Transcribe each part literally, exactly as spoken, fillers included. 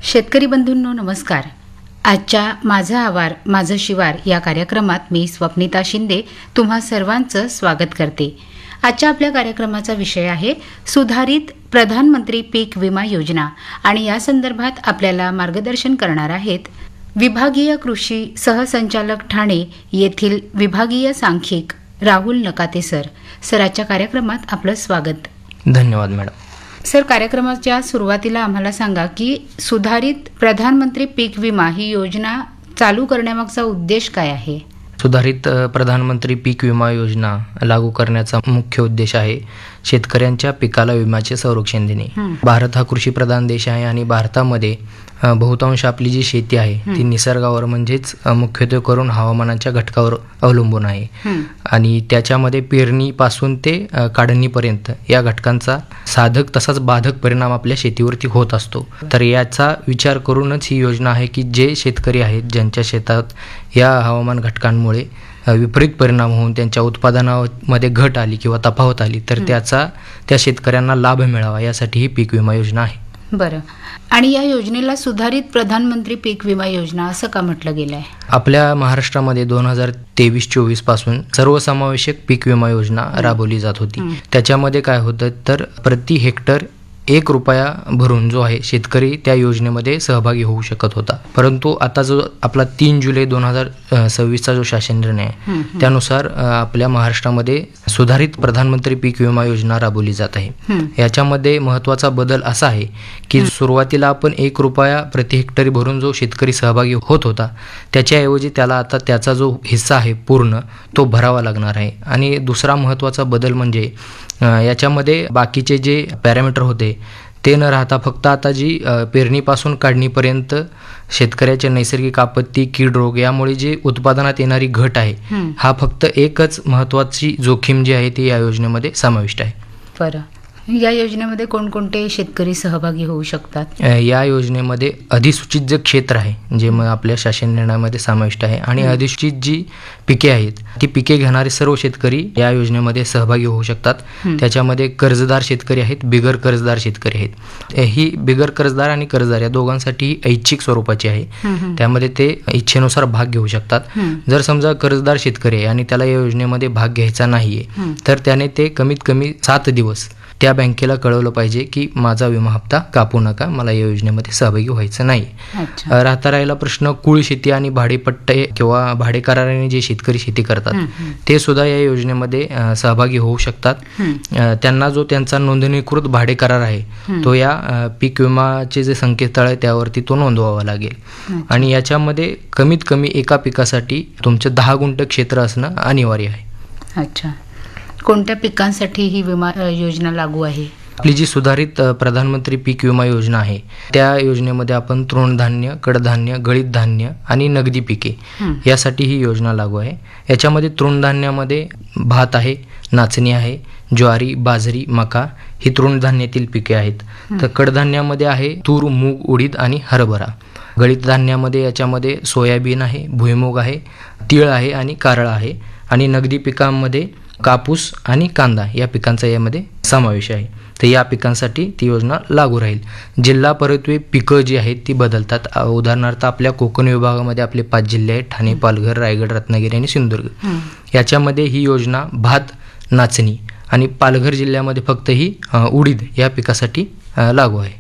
शेतकरी बंधूंनो नमस्कार. आजच्या माझं आवार माझं शिवार या कार्यक्रमात मी स्वप्निता शिंदे तुम्हा सर्वांचं स्वागत करते. आजच्या आपल्या कार्यक्रमाचा विषय आहे सुधारित प्रधानमंत्री पीक विमा योजना आणि या संदर्भात आपल्याला मार्गदर्शन करणार आहेत विभागीय कृषी सहसंचालक ठाणे येथील विभागीय सांख्यिक राहुल नकाते सर. सर, आजच्या कार्यक्रमात आपलं स्वागत. धन्यवाद मॅडम. सर, कार्यक्रमाच्या सुरुवातीला आम्हाला सांगा की सुधारित प्रधानमंत्री पीक विमा ही योजना चालू करण्यामागचा उद्देश काय आहे? सुधारित प्रधानमंत्री पीक विमा योजना लागू करण्याचा मुख्य उद्देश आहे शेतकऱ्यांच्या पिकाला विम्याचे संरक्षण देणे. भारत हा कृषी प्रधान देश आहे आणि भारतामध्ये बहुतांश आपली जी शेती आहे ती निसर्गावर म्हणजेच मुख्यत्वे करून हवामानाच्या घटकावर अवलंबून आहे आणि त्याच्यामध्ये पेरणीपासून ते काढणीपर्यंत या घटकांचा साधक तसाच बाधक परिणाम आपल्या शेतीवरती होत असतो. तर याचा विचार करूनच ही योजना आहे की जे शेतकरी आहेत ज्यांच्या शेतात या हवामान घटकांमुळे विपरीत परिणाम होऊन त्यांच्या उत्पादनामध्ये घट आली किंवा तफावत आली तर त्याचा त्या शेतकऱ्यांना लाभ मिळावा यासाठी ही पीक विमा योजना आहे. बरं, आणि या योजनेला सुधारित प्रधानमंत्री पीक विमा योजना असं का म्हटलं गेलं आहे? आपल्या महाराष्ट्रामध्ये दोन हजार तेवीस चोवीस पासून सर्वसमावेशक पीक विमा योजना राबवली जात होती. त्याच्यामध्ये काय होतं तर प्रति हेक्टर एक रुपया भरून जो आहे शेतकरी त्या योजनेमध्ये सहभागी होऊ शकत होता. परंतु आता जो आपला तीन जुलै दोन हजार सव्वीसचा जो शासन निर्णय आहे त्यानुसार आपल्या महाराष्ट्रामध्ये सुधारित प्रधानमंत्री पीक विमा योजना राबवली जात आहे. याच्यामध्ये महत्त्वाचा बदल असा आहे की सुरुवातीला आपण एक रुपया प्रति हेक्टरी भरून जो शेतकरी सहभागी होत होता त्याच्याऐवजी त्याला आता त्याचा जो हिस्सा आहे पूर्ण तो भरावा लागणार आहे. आणि दुसरा महत्त्वाचा बदल म्हणजे याच्यामध्ये बाकीचे जे पॅरामीटर होते ते न राहता फक्त आता जी पेरणीपासून काढणीपर्यंत शेतकऱ्याच्या नैसर्गिक आपत्ती कीड रोग यामुळे जे उत्पादनात येणारी घट आहे हा फक्त एकच महत्त्वाची जोखीम जी आहे ती या योजनेमध्ये समाविष्ट आहे. बरं, या योजनेमध्ये कोणकोणते शेतकरी सहभागी होऊ शकतात? या योजनेमध्ये अधिसूचित जे क्षेत्र आहे जे मग आपल्या शासन निर्णयामध्ये समाविष्ट आहे आणि अधिसूचित जी पिके आहेत ती पिके घेणारे सर्व शेतकरी या योजनेमध्ये सहभागी होऊ शकतात. त्याच्यामध्ये कर्जदार शेतकरी आहेत, बिगर कर्जदार शेतकरी आहेत. ही बिगर कर्जदार आणि कर्जदार या दोघांसाठी ऐच्छिक स्वरूपाची आहे. त्यामध्ये ते इच्छेनुसार भाग घेऊ शकतात. जर समजा कर्जदार शेतकरी आहे आणि त्याला या योजनेमध्ये भाग घ्यायचा नाहीये तर त्याने ते कमीत कमी सात दिवस त्या बँकेला कळवलं पाहिजे की माझा विमा हप्ता कापू नका, मला या योजनेमध्ये सहभागी व्हायचं नाही. राहता राहिला प्रश्न कुळ शेती आणि भाडेपट्टे किंवा भाडे कराराने जे शेतकरी शेती करतात ते सुद्धा या योजनेमध्ये सहभागी होऊ शकतात. त्यांना जो त्यांचा नोंदणीकृत भाडे करार आहे तो या पीक विमाचे जे संकेतस्थळ आहे त्यावरती तो नोंदवावा लागेल. आणि याच्यामध्ये कमीत कमी एका पिकासाठी तुमचं दहा गुंठ क्षेत्र असणं अनिवार्य आहे. अच्छा, कोणत्या पिकांसाठी ही विमा योजना लागू आहे? आपली जी सुधारित प्रधानमंत्री पीक विमा योजना आहे त्या योजनेमध्ये आपण तृणधान्य, कडधान्य, गळीत धान्य आणि नगदी पिके यासाठी ही योजना लागू आहे. याच्यामध्ये तृणधान्यामध्ये भात आहे, नाचणी आहे, ज्वारी, बाजरी, मका ही तृणधान्यातील पिके आहेत. तर कडधान्यामध्ये आहे तूर, मूग, उडीद आणि हरभरा. गळीत धान्यामध्ये याच्यामध्ये सोयाबीन आहे, भुईमूग आहे, तीळ आहे आणि कारळा आहे. आणि नगदी पिकांमध्ये कापूस आणि कांदा या पिकांचा यामध्ये समावेश आहे. तर या पिकांसाठी ती योजना लागू राहील. जिल्हा परत्वे पिकं जी आहेत ती बदलतात. उदाहरणार्थ आपल्या कोकण विभागामध्ये आपले पाच जिल्हे आहेत, ठाणे, पालघर, रायगड, रत्नागिरी आणि सिंधुदुर्ग. याच्यामध्ये ही योजना भात, नाचणी आणि पालघर जिल्ह्यामध्ये फक्त ही उडीद या पिकासाठी लागू आहे.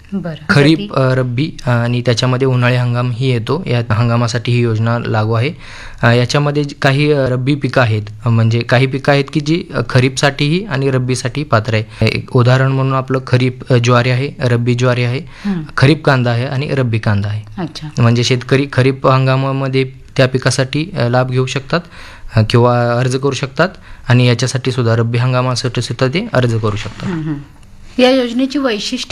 खरीप, रब्बी आणि त्याच्यामध्ये उन्हाळी हंगाम ही येतो. या हंगामासाठी ही योजना लागू आहे. याच्यामध्ये काही रब्बी पिकं आहेत म्हणजे काही पिकं आहेत की जी खरीपसाठीही आणि रब्बीसाठी पात्र आहे. एक उदाहरण म्हणून आपलं खरीप ज्वारी आहे, रब्बी ज्वारी आहे, खरीप कांदा आहे आणि रब्बी कांदा आहे. म्हणजे शेतकरी खरीप हंगामामध्ये त्या पिकासाठी लाभ घेऊ शकतात किंवा अर्ज करू शकतात आणि याच्यासाठी सुद्धा रब्बी हंगामासाठी सुद्धा ते अर्ज करू शकतात. या योजनेची वैशिष्ट्य